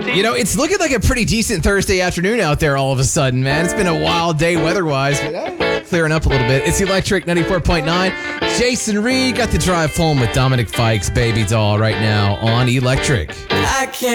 You know, it's looking like a pretty decent Thursday afternoon out there all of a sudden, man. It's been a wild day weather-wise, but clearing up a little bit. It's Electric 94.9. Jason Reed got the drive home with Dominic Fikes, Baby Doll, right now on Electric. I can't